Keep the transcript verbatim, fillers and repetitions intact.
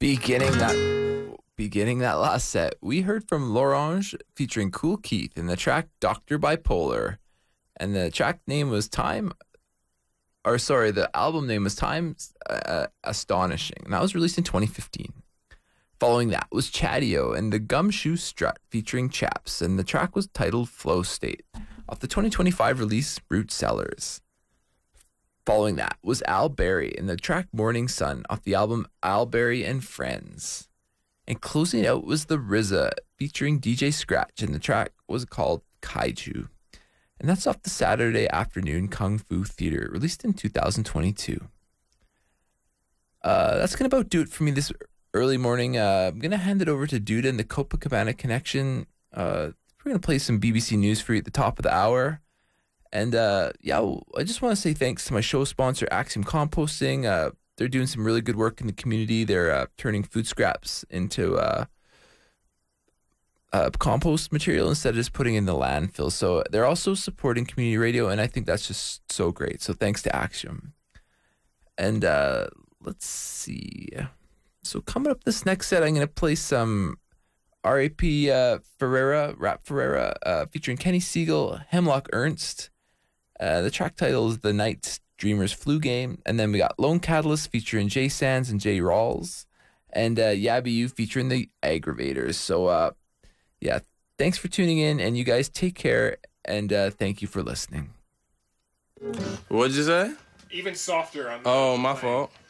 Beginning that beginning that last set, we heard from L'Orange featuring Kool Keith in the track Doctor Bipolar. And the track name was Time, or sorry, the album name was Time uh, Astonishing. And that was released in twenty fifteen. Following that was Chadio and the Gumshoe Strut featuring Chaps, and the track was titled Flow State, off the twenty twenty-five release Root Cellars. Following that was Al Berry and the track Morning Sun off the album Al Berry and Friends. And closing out was the R Z A featuring D J Scratch, and the track was called Kaiju. And that's off the Saturday Afternoon Kung Fu Theater, released in two thousand twenty-two. Uh, that's going to about do it for me this early morning. Uh, I'm going to hand it over to Duda and the Copacabana Connection. Uh, we're going to play some B B C News for you at the top of the hour. And uh, yeah, I just want to say thanks to my show sponsor, Axiom Composting. Uh, they're doing some really good work in the community. They're uh, turning food scraps into uh, uh, compost material instead of just putting in the landfill. So they're also supporting community radio, and I think that's just so great. So thanks to Axiom. And uh, let's see. So coming up this next set, I'm going to play some R A P uh, Ferreira, Rap Ferreira, uh, featuring Kenny Siegel, Hemlock Ernst. Uh, the track title is The Night Dreamers Flu Game. And then we got Lone Catalyst featuring Jay Sands and Jay Rawls. And uh, Yabby U featuring The Aggravators. So, uh, yeah, thanks for tuning in. And you guys take care. And uh, thank you for listening. What'd you say? Even softer on the Oh, my playing. fault.